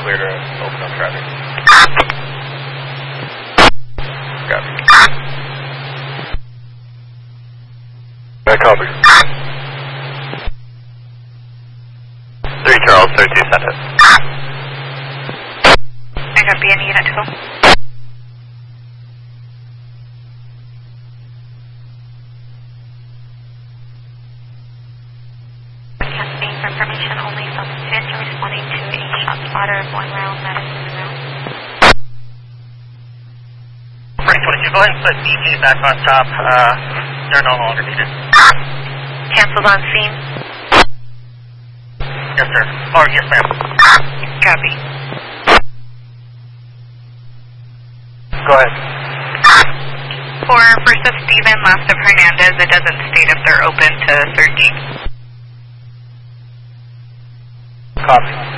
clear to open up traffic. Copy. Copy. 3 Charles, 32, send it. I copy, any unit to go. Casting for information only substance responding to a shot spotter going round Madison Monroe. Break 22, go ahead and put DG back on top. They're no longer needed. Canceled on scene. Yes, sir. Or yes, ma'am. Copy. Go ahead. For first of Steven, last of Hernandez, it doesn't state if they're open to searching. Copy.